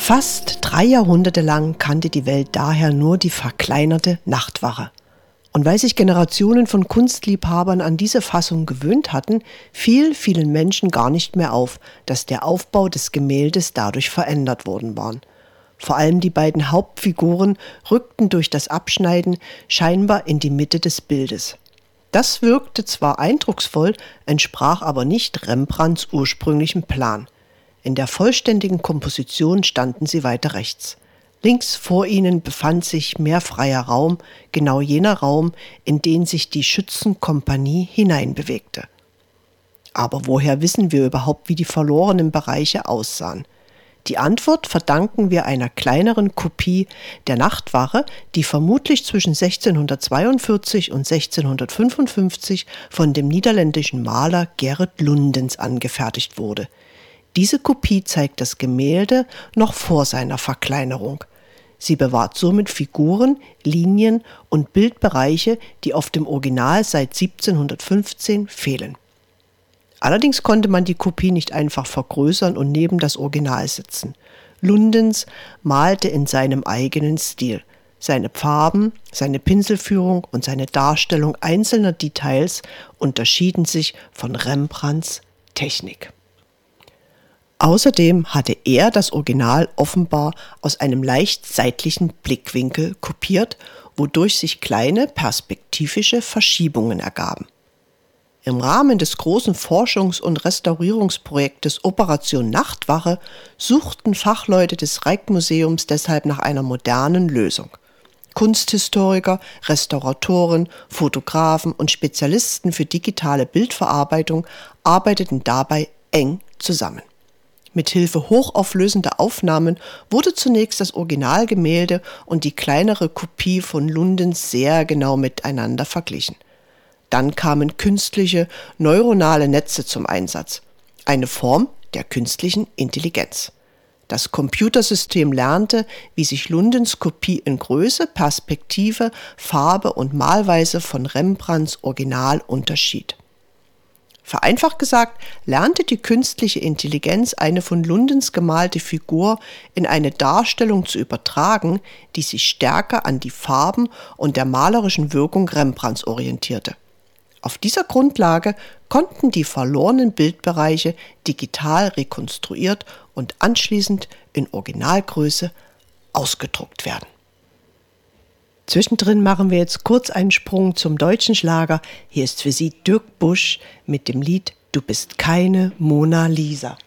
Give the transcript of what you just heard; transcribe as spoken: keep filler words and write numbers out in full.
Fast drei Jahrhunderte lang kannte die Welt daher nur die verkleinerte Nachtwache. Und weil sich Generationen von Kunstliebhabern an diese Fassung gewöhnt hatten, fiel vielen Menschen gar nicht mehr auf, dass der Aufbau des Gemäldes dadurch verändert worden war. Vor allem die beiden Hauptfiguren rückten durch das Abschneiden scheinbar in die Mitte des Bildes. Das wirkte zwar eindrucksvoll, entsprach aber nicht Rembrandts ursprünglichem Plan. In der vollständigen Komposition standen sie weiter rechts. Links vor ihnen befand sich mehr freier Raum, genau jener Raum, in den sich die Schützenkompanie hineinbewegte. Aber woher wissen wir überhaupt, wie die verlorenen Bereiche aussahen? Die Antwort verdanken wir einer kleineren Kopie der Nachtwache, die vermutlich zwischen sechzehnhundertzweiundvierzig und sechzehnhundertfünfundfünfzig von dem niederländischen Maler Gerrit Lundens angefertigt wurde. Diese Kopie zeigt das Gemälde noch vor seiner Verkleinerung. Sie bewahrt somit Figuren, Linien und Bildbereiche, die auf dem Original seit siebzehnhundertfünfzehn fehlen. Allerdings konnte man die Kopie nicht einfach vergrößern und neben das Original setzen. Lundens malte in seinem eigenen Stil. Seine Farben, seine Pinselführung und seine Darstellung einzelner Details unterschieden sich von Rembrandts Technik. Außerdem hatte er das Original offenbar aus einem leicht seitlichen Blickwinkel kopiert, wodurch sich kleine perspektivische Verschiebungen ergaben. Im Rahmen des großen Forschungs- und Restaurierungsprojektes Operation Nachtwache suchten Fachleute des Rijksmuseums deshalb nach einer modernen Lösung. Kunsthistoriker, Restauratoren, Fotografen und Spezialisten für digitale Bildverarbeitung arbeiteten dabei eng zusammen. Mithilfe hochauflösender Aufnahmen wurde zunächst das Originalgemälde und die kleinere Kopie von Lundens sehr genau miteinander verglichen. Dann kamen künstliche, neuronale Netze zum Einsatz, eine Form der künstlichen Intelligenz. Das Computersystem lernte, wie sich Lundens Kopie in Größe, Perspektive, Farbe und Malweise von Rembrandts Original unterschied. Vereinfacht gesagt, lernte die künstliche Intelligenz eine von Lundens gemalte Figur in eine Darstellung zu übertragen, die sich stärker an die Farben und der malerischen Wirkung Rembrandts orientierte. Auf dieser Grundlage konnten die verlorenen Bildbereiche digital rekonstruiert und anschließend in Originalgröße ausgedruckt werden. Zwischendrin machen wir jetzt kurz einen Sprung zum deutschen Schlager. Hier ist für Sie Dirk Busch mit dem Lied »Du bist keine Mona Lisa«.